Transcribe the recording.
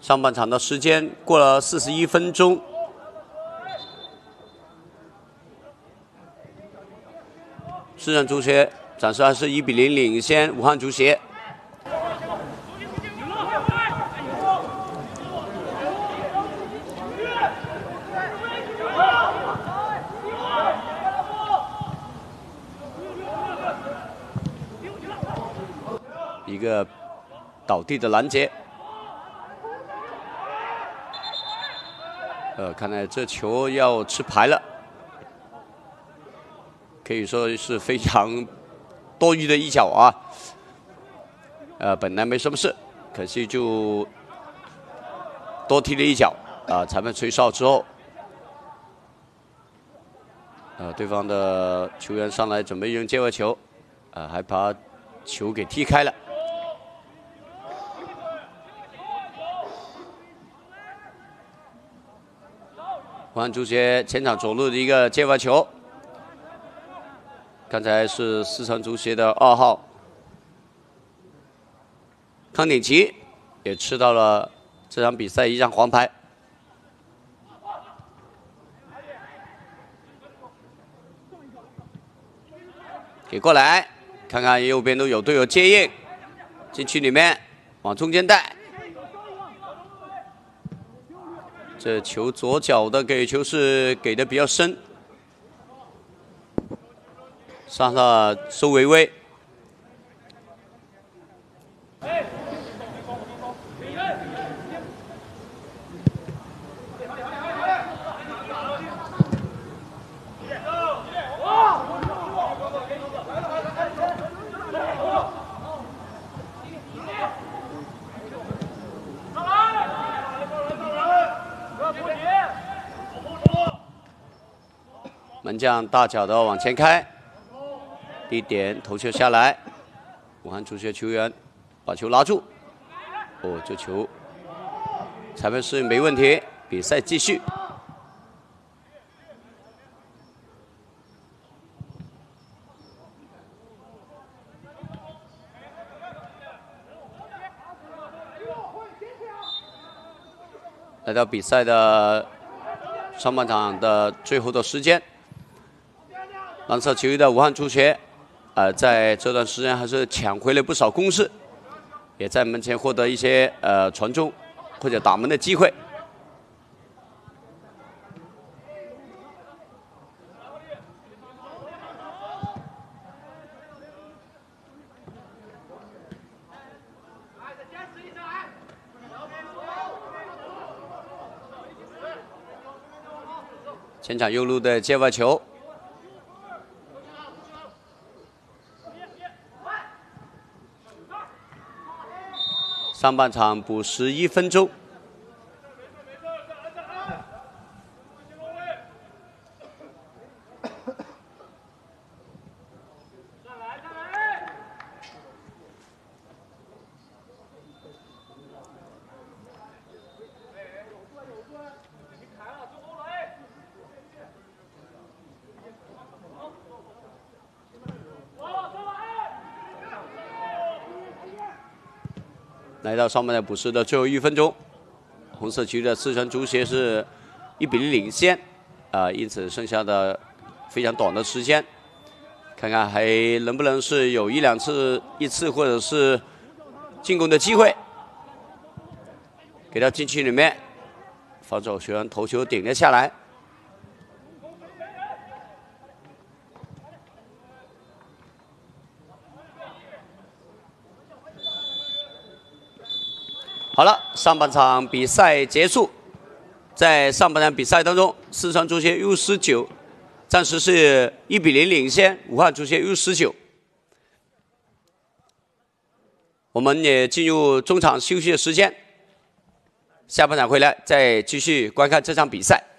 上半场的时间过了41分钟，四川足协暂时还是1比0领先武汉足协。一个倒地的拦截。 看来这球要吃牌了，可以说是非常多余的一脚啊。本来没什么事，可惜就多踢了一脚啊。裁判吹哨之后，对方的球员上来准备用界外球，还把球给踢开了。 武汉足协前场左路的一个界外球，刚才是四川足协的2号康鼎奇，也吃到了这场比赛一张黄牌。给过来，看看右边都有队友接应，禁区里面往中间带。 这球左脚的给球是给的比较深，上收维维，门将大脚的往前开，一点头球下来，武汉足协球员把球拉住。哦，这球裁判是没问题，比赛继续。来到比赛的上半场的最后的时间。 蓝色球衣的武汉足协，在这段时间还是抢回了不少攻势，也在门前获得一些传中或者打门的机会。前场右路的界外球。 上半场补11分钟，来到上半场补时的最后1分钟，红色区的四川足协是1比0领先，因此剩下的非常短的时间，看看还能不能是有一次或者是进攻的机会，给到禁区里面，防守球员头球顶了下来。 好了，上半场比赛结束。在上半场比赛当中，四川足协 U19 暂时是1比0领先武汉足协 U19。我们也进入中场休息的时间，下半场回来再继续观看这场比赛。